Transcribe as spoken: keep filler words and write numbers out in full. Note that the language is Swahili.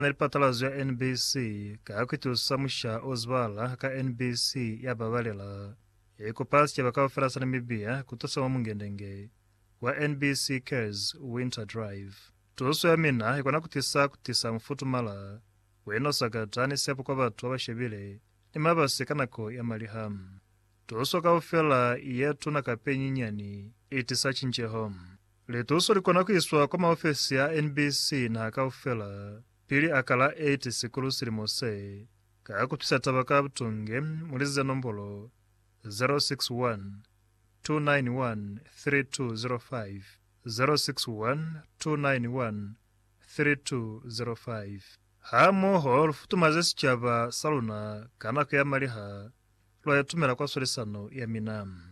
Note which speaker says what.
Speaker 1: Nalipatalazo ya N B C kaakitusamusha ozvala ka N B C yababalela ikupasi bakawafera Namibia kutosoma mungendenge wa N B C Cares Winter Drive. Tuso ya mina ikona kutisa kutisa mfutumala weno sakatani sepo kwa batu wabashebile ni mabasi kanako ya malihamu. Tuso kawafela iyetu na kapenyi nyani itisa chinche home. Lituso likona kuiswa kwa maofisi ya N B C na kawafela pili akala eight sikulu silimose kaakutisa tabaka butunge muliza nombolo zero six one two nine one three two zero five zero six one two nine one three two zero five. Hamo hol futumaze sichaba saluna kana kuyamaliha lwa yatumela kwa solisano ya minamu.